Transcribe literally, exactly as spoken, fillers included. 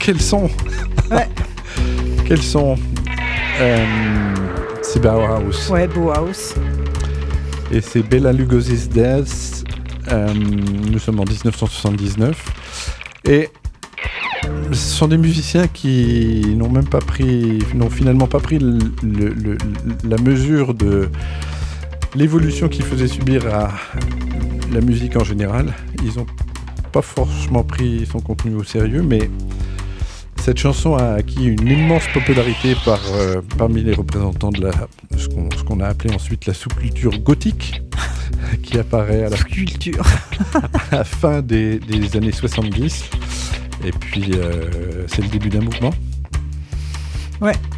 quels sont Ouais. Quels sont euh, C'est Bauhaus. Ouais, Bauhaus. Et c'est Bela Lugosi's Death. Euh, nous sommes en dix-neuf cent soixante-dix-neuf. Et ce sont des musiciens qui n'ont même pas pris, n'ont finalement pas pris le, le, le, la mesure de l'évolution qu'ils faisaient subir à la musique en général. Ils n'ont pas forcément pris son contenu au sérieux, mais cette chanson a acquis une immense popularité par, euh, parmi les représentants de la, ce, qu'on, ce qu'on a appelé ensuite la sous-culture gothique, qui apparaît à la, Culture. à la fin des, des années soixante-dix. Et puis, euh, c'est le début d'un mouvement. Ouais,